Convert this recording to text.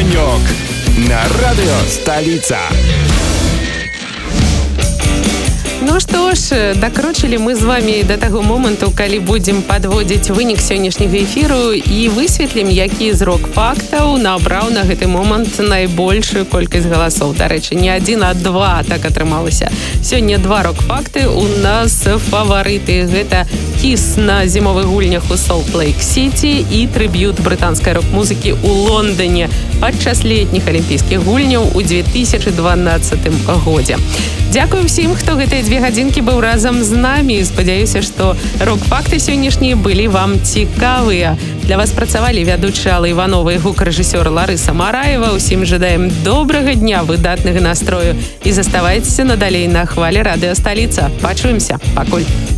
Огонек на радио «Столица». Ну што ж, дакручылі мы з вамі да таго моманту, калі будзем падводзіць вынік сённяшняга эфіру і высветлім, які з рок-фактаў набраў на гэты момант найбольшую колькасць галасоў. Дарэчы, не адзін, а два так атрымалася. Сёння два рок-факты у нас фаварыты. Гэта кіс на зімовых гульнях у Солт-Лейк-Сіці і трыб'ют брытанскай рок-музыкі ў Лондоне падчас летніх алімпійскіх гульняў у 2012 годзе. Дзякую ўсім, хто гэтыя 2 гадзінкі быў разам з намі. Спадзяюся, што рок-факты сённяшнія былі вам цікавыя. Для вас працавалі вядучая Алла Іванова і гукарэжысёр Ларыса Мараева. Усім жадаем добрага дня, выдатнага настрою і заставайцеся надалей на хвалі радыё «Сталіца». Пачуемся. Пакуль.